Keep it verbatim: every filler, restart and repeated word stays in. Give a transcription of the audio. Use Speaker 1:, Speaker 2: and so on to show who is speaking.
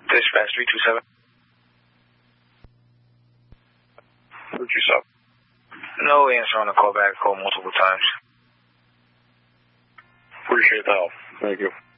Speaker 1: Dispatch three two seven.
Speaker 2: three two seven.
Speaker 1: No answer on the call back. Call multiple times.
Speaker 2: Appreciate the help. Thank you.